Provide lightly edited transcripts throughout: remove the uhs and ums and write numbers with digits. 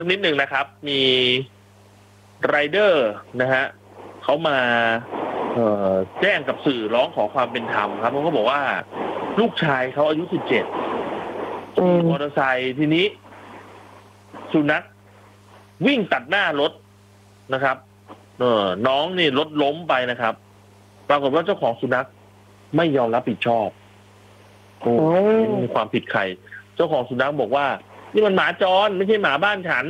นิดหนึ่งนะครับมีไรเดอร์นะฮะเขามาแจ้งกับสื่อร้องขอความเป็นธรรมครับเขาก็บอกว่าลูกชายเขาอายุ17ขี่มอเตอร์ไซค์ทีนี้สุนัขวิ่งตัดหน้ารถนะครับน้องนี่รถล้มไปนะครับปรากฏว่าเจ้าของสุนัขไม่ยอมรับผิดชอบมีความผิดใครเจ้าของสุนัขบอกว่านี่มันหมาจรไม่ใช่หมาบ้านฉัน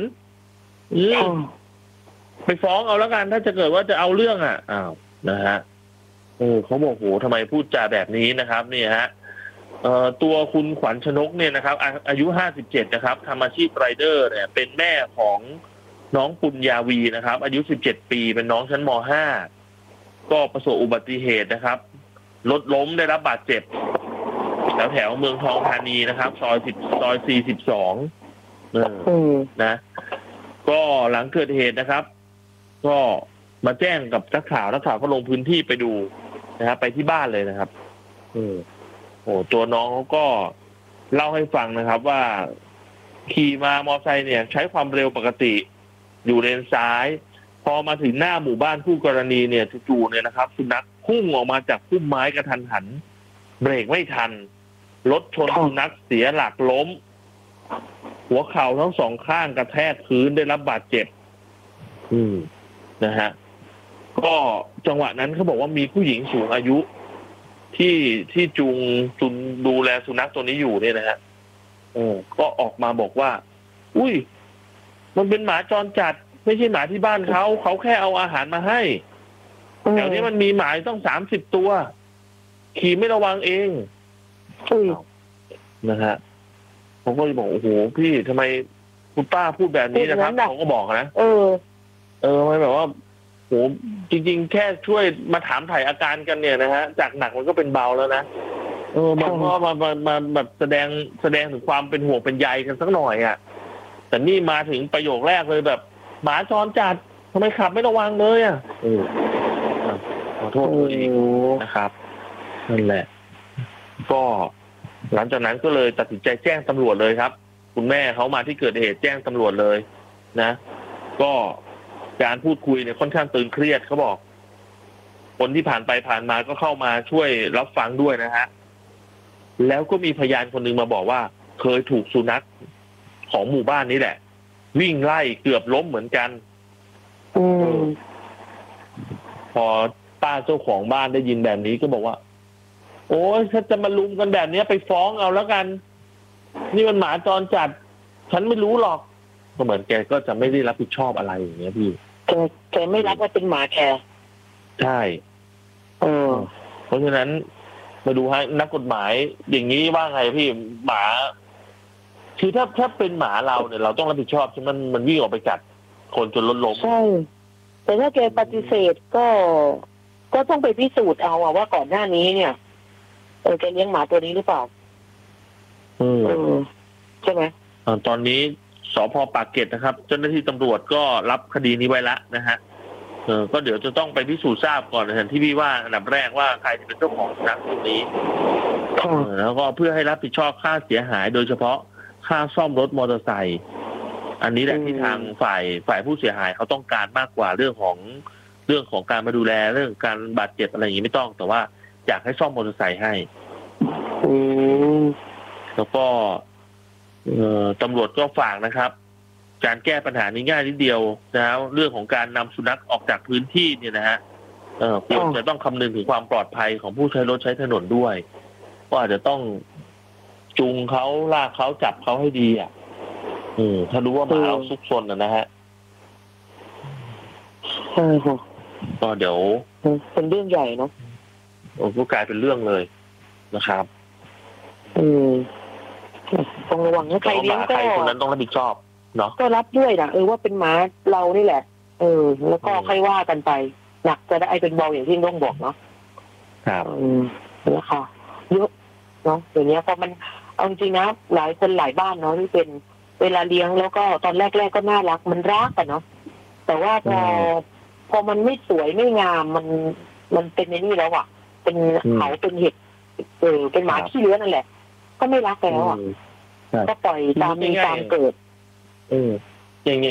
ไปฟ้องเอาแล้วกันถ้าจะเกิดว่าจะเอาเรื่องอ้าวนะฮะเขาบอกโหทำไมพูดจาแบบนี้นะครับเนี่ยฮะตัวคุณขวัญชนกเนี่ยนะครับอายุ57นะครับทำอาชีพไรเดอร์เนี่ยเป็นแม่ของน้องปุญญาวีนะครับอายุ17ปีเป็นน้องชั้นม.5 ก็ประสบอุบัติเหตุนะครับรถล้มได้รับบาดเจ็บแถวเมืองทองธานีนะครับซอย42นะก็หลังเกิดเหตุนะครับก็มาแจ้งกับนักข่าวก็ลงพื้นที่ไปดูนะครับไปที่บ้านเลยนะครับตัวน้องเขาก็เล่าให้ฟังนะครับว่าขี่มามอเตอร์ไซค์เนี่ยใช้ความเร็วปกติอยู่เลนซ้ายพอมาถึงหน้าหมู่บ้านคู่กรณีเนี่ยจู่ๆเนี่ยนะครับสุนัขพุ่งออกมาจากพุ่มไม้กระทันหันเบรกไม่ทันรถชนสุนัขเสียหลักล้มหัวเข่าทั้งสองข้างกระแทกพื้นได้รับบาดเจ็บนะฮะก็จังหวะนั้นเขาบอกว่ามีผู้หญิงสูงอายุที่จูงดูแลสุนัขตัวนี้อยู่เนี่ยนะฮะก็ออกมาบอกว่าอุ้ยมันเป็นหมาจรจัดไม่ใช่หมาที่บ้านเขาแค่เอาอาหารมาให้แถวนี้มันมีหมาต้อง30 ตัวขี่ไม่ระวังเองนะฮะผมก็เลยบอกโอ้โหพี่ทำไมคุณป้าพูดแบบนี้นะครับเขาก็บอกนะไม่แบบว่าโหจริงๆแค่ช่วยมาถามถ่ายอาการกันเนี่ยนะฮะจากหนักมันก็เป็นเบาแล้วนะมันก็มาแบบแสดงถึงความเป็นห่วงเป็นใยกันสักหน่อยแต่นี่มาถึงประโยคแรกเลยแบบหมาจรจัดทำไมขับไม่ระวังเลยขอโทษอีกนะครับนั่นแหละก็หลังจากนั้นก็เลยตัดสินใจแจ้งตำรวจเลยครับคุณแม่เขามาที่เกิดเหตุแจ้งตำรวจเลยนะก็การพูดคุยเนี่ยค่อนข้างตึงเครียดเขาบอกคนที่ผ่านไปผ่านมาก็เข้ามาช่วยรับฟังด้วยนะฮะแล้วก็มีพยานคนหนึ่งมาบอกว่าเคยถูกสุนัขของหมู่บ้านนี้แหละวิ่งไล่เกือบล้มเหมือนกันพอป้าเจ้าของบ้านได้ยินแบบนี้ก็บอกว่าโอ้ยถ้าจะมาลุมกันแบบนี้ไปฟ้องเอาแล้วกันนี่มันหมาจรจัดฉันไม่รู้หรอกก็เหมือนแกก็จะไม่ได้รับผิดชอบอะไรอย่างเงี้ยพี่แกไม่รับว่าเป็นหมาแกใช่เพราะฉะนั้นมาดูให้นักกฎหมายอย่างนี้ว่าไงพี่หมาคือถ้าเป็นหมาเราเนี่ยเราต้องรับผิดชอบใช่มันวิ่งออกไปกัดคนจนรถล้มใช่แต่ถ้าแกปฏิเสธก็ต้องไปพิสูจน์เอาว่าก่อนหน้านี้เนี่ยแกเลี้ยงหมาตัวนี้หรือเปล่าใช่ไหมตอนนี้สภ.ปากเกร็ดนะครับเจ้าหน้าที่ตำรวจก็รับคดีนี้ไว้แล้วนะฮะก็เดี๋ยวจะต้องไปพิสูจน์ทราบก่อนนะที่พี่ว่าอันดับแรกว่าใครเป็นเจ้าของสุนัขตัวนี้แล้วก็เพื่อให้รับผิดชอบค่าเสียหายโดยเฉพาะค่าซ่อมรถมอเตอร์ไซค์อันนี้แหละที่ทางฝ่ายผู้เสียหายเขาต้องการมากกว่าเรื่องของการมาดูแลเรื่องการบาดเจ็บอะไรอย่างนี้ไม่ต้องแต่ว่าอยากให้ซ่อมมอเตอร์ไซค์ให้แล้วก็ตำรวจก็ฝากนะครับการแก้ปัญหานี้ง่ายนิดเดียวนะเรื่องของการนำสุนัขออกจากพื้นที่เนี่ยนะฮะควรจะต้องคำนึงถึงความปลอดภัยของผู้ใช้รถใช้ถนนด้วยก็อาจจะต้องจูงเขาลากเขาจับเขาให้ดีถ้ารู้ว่าหมาเราซุกซนนะฮะใช่ค่ะก็เดี๋ยวเป็นเรื่องใหญ่เนาะก็กลายเป็นเรื่องเลยนะครับต้องระวังนะใครเลี้ยงก็คนนั้นต้องรับผิดชอบเนาะก็รับด้วยนะว่าเป็นหมาเรานี่แหละแล้วก็ค่อยว่ากันไปหนักจะได้เป็นเบาอย่างที่น้องบอกเนาะครับแล้วค่ะเยอะเนาะอย่างนี้พอมันเอาจริงนะหลายคนหลายบ้านเนาะที่เป็นเวลาเลี้ยงแล้วก็ตอนแรกๆก็น่ารักมันรักกันเนาะแต่ว่าพอมันไม่สวยไม่งามมันเป็นในนี่แล้วเป็นเขาเป็นเห็ดเป็นหมาขี้เลื้อนนั่นแหละก็ไม่รักแล้วก็ปล่อยตามมีตามเกิดอย่าง